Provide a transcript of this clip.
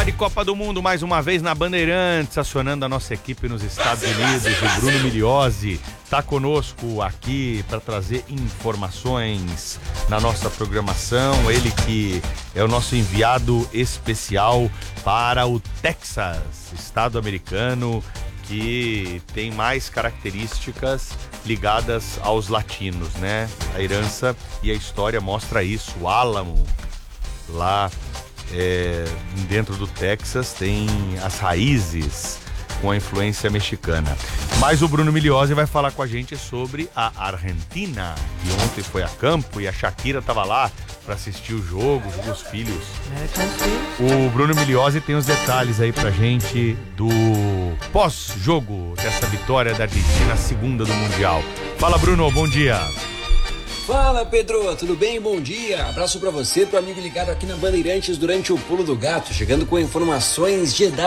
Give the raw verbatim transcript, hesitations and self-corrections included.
falar de Copa do Mundo mais uma vez na Bandeirantes, acionando a nossa equipe nos Estados Unidos. O Bruno Migliozzi está conosco aqui para trazer informações na nossa programação. Ele que é o nosso enviado especial para o Texas, estado americano que tem mais características ligadas aos latinos, né? A herança e a história mostra isso. O Álamo, lá é, dentro do Texas, tem as raízes com a influência mexicana. Mas o Bruno Migliozzi vai falar com a gente sobre a Argentina, que ontem foi a campo e a Shakira estava lá para assistir o jogo com os filhos. O Bruno Migliozzi tem os detalhes aí pra gente do pós-jogo dessa vitória da Argentina, segunda do Mundial. Fala, Bruno, bom dia. Fala, Pedro, tudo bem? Bom dia. Abraço pra você, pro amigo ligado aqui na Bandeirantes durante o Pulo do Gato, chegando com informações de